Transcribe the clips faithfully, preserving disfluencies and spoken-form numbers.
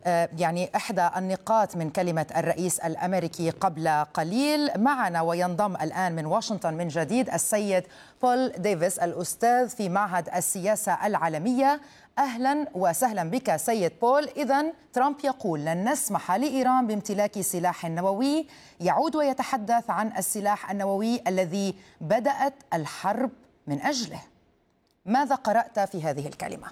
يعني إحدى النقاط من كلمة الرئيس الأمريكي قبل قليل. معنا وينضم الآن من واشنطن من جديد السيد بول ديفيس الأستاذ في معهد السياسة العالمية. أهلا وسهلا بك سيد بول. إذن ترامب يقول لن نسمح لإيران بامتلاك سلاح نووي، يعود ويتحدث عن السلاح النووي الذي بدأت الحرب من أجله. ماذا قرأت في هذه الكلمة؟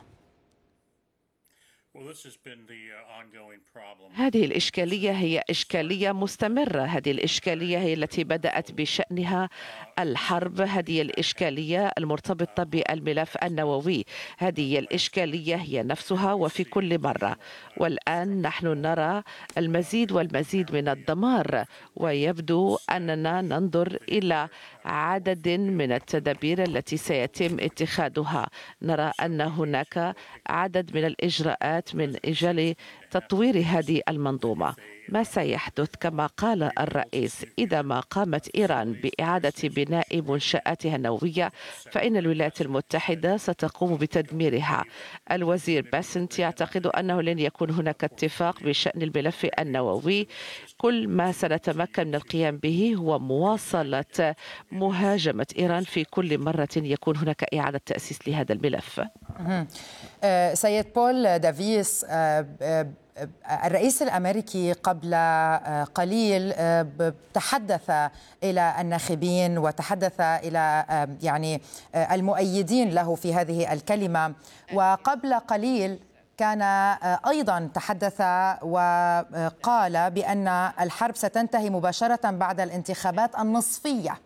هذه الإشكالية هي إشكالية مستمرة. هذه الإشكالية هي التي بدأت بشأنها الحرب. هذه الإشكالية المرتبطة بالملف النووي. هذه الإشكالية هي نفسها وفي كل مرة. والآن نحن نرى المزيد والمزيد من الدمار، ويبدو أننا ننظر إلى عدد من التدابير التي سيتم اتخاذها. نرى أن هناك عدد من الإجراءات من أجل تطوير هذه المنظومة. ما سيحدث كما قال الرئيس، إذا ما قامت إيران بإعادة بناء منشآتها النووية فإن الولايات المتحدة ستقوم بتدميرها. الوزير باسنت يعتقد أنه لن يكون هناك اتفاق بشأن الملف النووي. كل ما سنتمكن من القيام به هو مواصلة مهاجمة إيران في كل مرة يكون هناك إعادة تأسيس لهذا الملف. سيد بول ديفيس، الرئيس الأمريكي قبل قليل تحدث إلى الناخبين وتحدث إلى يعني المؤيدين له في هذه الكلمة، وقبل قليل كان أيضا تحدث وقال بأن الحرب ستنتهي مباشرة بعد الانتخابات النصفية.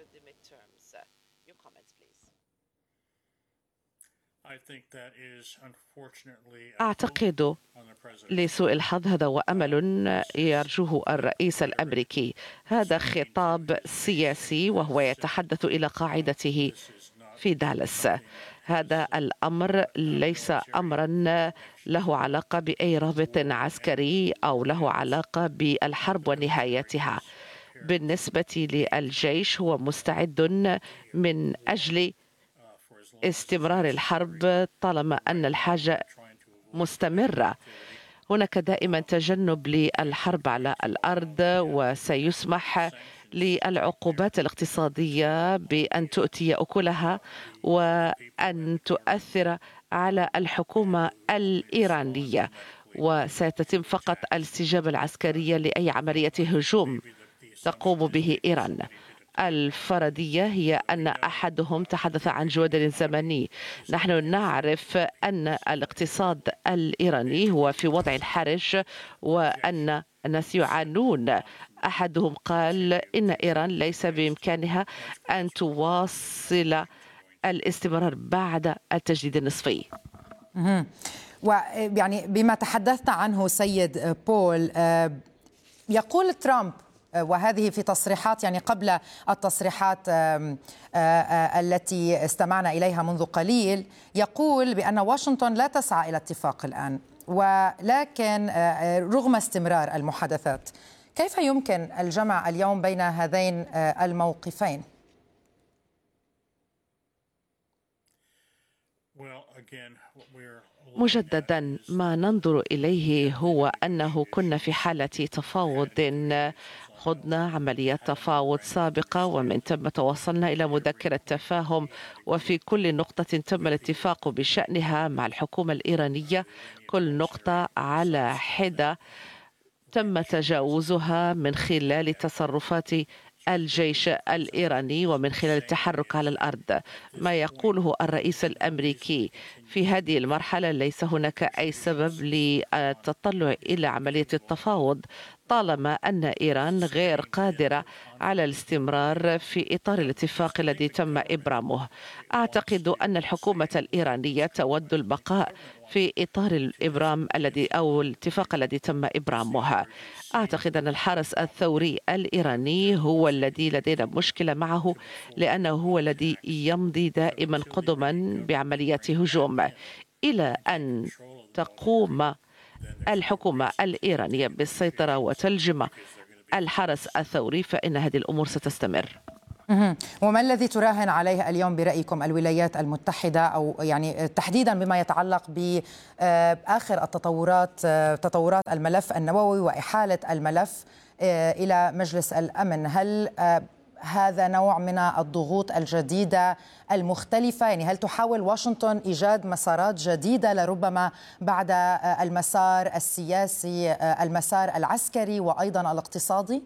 أعتقد لسوء الحظ هذا وأمل يرجوه الرئيس الأمريكي. هذا خطاب سياسي وهو يتحدث إلى قاعدته في دالاس. هذا الأمر ليس أمرا له علاقة بأي رابط عسكري أو له علاقة بالحرب ونهايتها. بالنسبة للجيش هو مستعد من أجل استمرار الحرب طالما أن الحاجة مستمرة. هناك دائما تجنب للحرب على الأرض، وسيسمح للعقوبات الاقتصادية بأن تؤتي أكلها وأن تؤثر على الحكومة الإيرانية، وستتم فقط الاستجابة العسكرية لأي عملية هجوم تقوم به إيران. الفردية هي أن أحدهم تحدث عن جدول زمني. نحن نعرف أن الاقتصاد الإيراني هو في وضع حرج وأن الناس يعانون. أحدهم قال إن إيران ليس بإمكانها أن تواصل الاستمرار بعد التجديد النصفي. ويعني بما تحدثت عنه سيد بول، يقول ترامب، وهذه في تصريحات يعني قبل التصريحات التي استمعنا إليها منذ قليل، يقول بأن واشنطن لا تسعى إلى اتفاق الآن، ولكن رغم استمرار المحادثات كيف يمكن الجمع اليوم بين هذين الموقفين؟ مجددا ما ننظر إليه هو أنه كنا في حالة تفاوض. خضنا عملية تفاوض سابقة ومن ثم توصلنا إلى مذكرة تفاهم، وفي كل نقطة تم الاتفاق بشأنها مع الحكومة الإيرانية. كل نقطة على حدة تم تجاوزها من خلال تصرفات الجيش الإيراني ومن خلال التحرك على الأرض. ما يقوله الرئيس الأمريكي في هذه المرحلة ليس هناك أي سبب للتطلع إلى عملية التفاوض طالما أن إيران غير قادرة على الاستمرار في إطار الاتفاق الذي تم إبرامه. أعتقد أن الحكومة الإيرانية تود البقاء في إطار الإبرام الذي أو الاتفاق الذي تم إبرامه. أعتقد أن الحرس الثوري الإيراني هو الذي لدينا مشكلة معه، لأنه هو الذي يمضي دائما قدما بعمليات هجوم. إلى أن تقوم الحكومة الإيرانية بالسيطرة وتلجم الحرس الثوري فإن هذه الأمور ستستمر. وما الذي تراهن عليه اليوم برأيكم الولايات المتحدة، أو يعني تحديدا بما يتعلق بآخر التطورات، تطورات الملف النووي وإحالة الملف إلى مجلس الأمن؟ هل هذا نوع من الضغوط الجديدة المختلفة؟ يعني هل تحاول واشنطن إيجاد مسارات جديدة لربما بعد المسار السياسي، المسار العسكري وأيضا الاقتصادي؟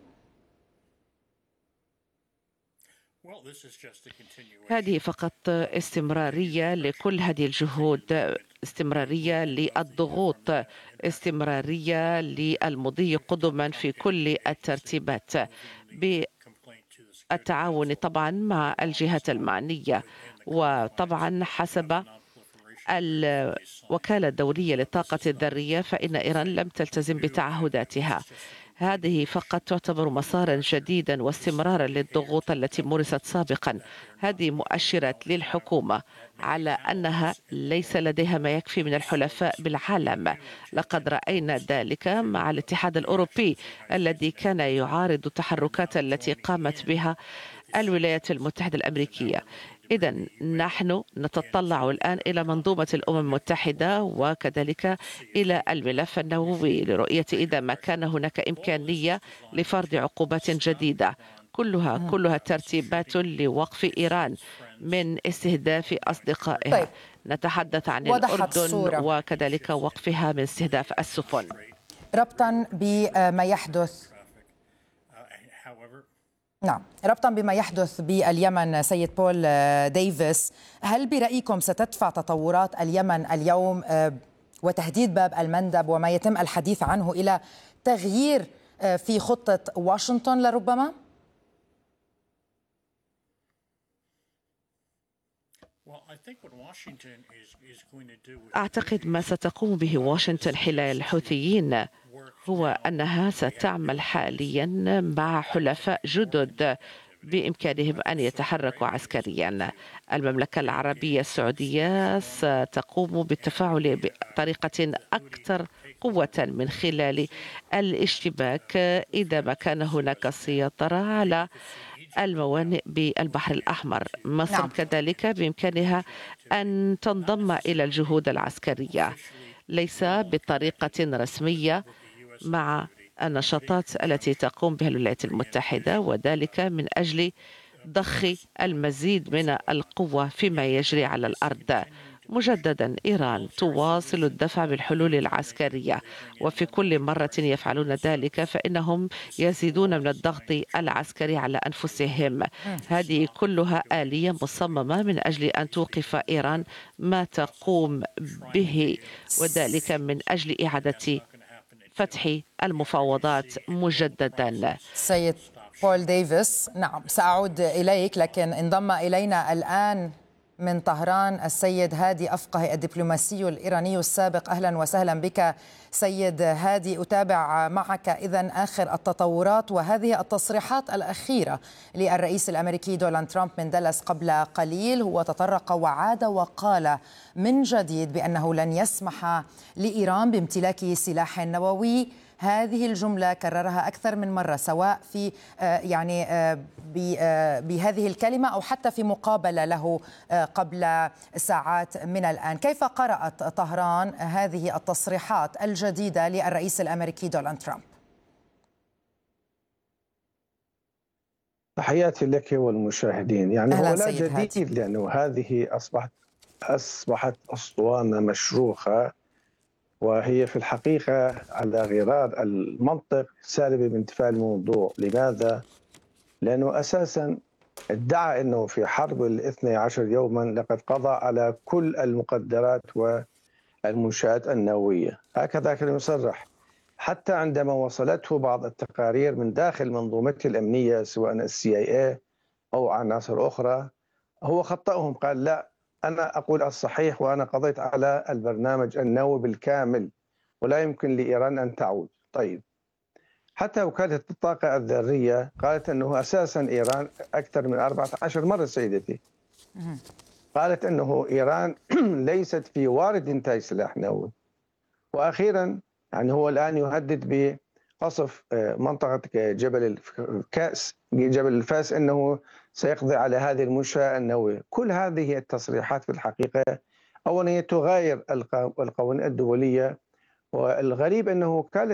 هذه فقط استمرارية لكل هذه الجهود، استمرارية للضغوط، استمرارية للمضي قدما في كل الترتيبات بالتعاون طبعا مع الجهات المعنية، وطبعا حسب الوكالة الدولية للطاقة الذرية فإن إيران لم تلتزم بتعهداتها. هذه فقط تعتبر مسارا جديدا واستمرارا للضغوط التي مارست سابقا. هذه مؤشرات للحكومة على أنها ليس لديها ما يكفي من الحلفاء بالعالم. لقد رأينا ذلك مع الاتحاد الأوروبي الذي كان يعارض التحركات التي قامت بها الولايات المتحدة الأمريكية. إذا نحن نتطلع الآن إلى منظومة الأمم المتحدة وكذلك إلى الملف النووي لرؤية إذا ما كان هناك إمكانية لفرض عقوبات جديدة، كلها كلها ترتيبات لوقف إيران من استهداف أصدقائها. طيب. نتحدث عن الأردن وكذلك وقفها من استهداف السفن. ربطا بما يحدث نعم ربطا بما يحدث باليمن، سيد بول ديفيس، هل برأيكم ستدفع تطورات اليمن اليوم وتهديد باب المندب وما يتم الحديث عنه إلى تغيير في خطة واشنطن لربما؟ أعتقد ما ستقوم به واشنطن حيال الحوثيين هو أنها ستعمل حاليا مع حلفاء جدد بإمكانهم أن يتحركوا عسكريا. المملكة العربية السعودية ستقوم بالتفاعل بطريقة أكثر قوة من خلال الاشتباك إذا ما كان هناك سيطرة على الموانئ بالبحر الأحمر. مصر نعم. كذلك بإمكانها أن تنضم إلى الجهود العسكرية، ليس بطريقة رسمية، مع النشاطات التي تقوم بها الولايات المتحدة، وذلك من أجل ضخ المزيد من القوة فيما يجري على الأرض. مجددا إيران تواصل الدفع بالحلول العسكرية، وفي كل مرة يفعلون ذلك فإنهم يزيدون من الضغط العسكري على أنفسهم. هذه كلها آلية مصممة من أجل أن توقف إيران ما تقوم به، وذلك من أجل إعادة فتح المفاوضات مجددا. سيد بول ديفيس، نعم سأعود إليك، لكن انضم إلينا الآن من طهران السيد هادي أفقه الدبلوماسي الإيراني السابق. أهلا وسهلا بك سيد هادي. أتابع معك إذن آخر التطورات وهذه التصريحات الأخيرة للرئيس الأمريكي دونالد ترامب من دالاس قبل قليل. هو تطرق وعاد وقال من جديد بأنه لن يسمح لإيران بامتلاك سلاح نووي. هذه الجملة كررها أكثر من مرة، سواء في يعني بهذه الكلمة أو حتى في مقابلة له قبل ساعات من الآن. كيف قرأت طهران هذه التصريحات الجديدة للرئيس الأمريكي دونالد ترامب؟ تحياتي لك والمشاهدين. يعني هو لا جديد، لأنه هذه أصبحت أصبحت أسطوانة مشروخة، وهي في الحقيقة على غرار المنطق سالب بانتفاع الموضوع. لماذا؟ لأنه أساساً ادعى أنه في حرب الاثني عشر يوماً لقد قضى على كل المقدرات والمنشآت النووية، هكذا كان يصرح. حتى عندما وصلته بعض التقارير من داخل منظومته الأمنية سواء السي آي إيه أو عناصر أخرى، هو خطأهم، قال لا، أنا أقول الصحيح وأنا قضيت على البرنامج النووي بالكامل ولا يمكن لإيران أن تعود. طيب، حتى وكالة الطاقة الذرية قالت أنه أساسا إيران أكثر من أربعة عشر مرة سيدتي قالت أنه إيران ليست في وارد إنتاج سلاح نووي. وأخيرا يعني هو الآن يهدد قصف منطقة جبل الكاس جبل الفاس أنه سيقضي على هذه المنشأة النووية. كل هذه التصريحات في الحقيقة أولا هي تغاير القوانين الدولية، والغريب أنه كانت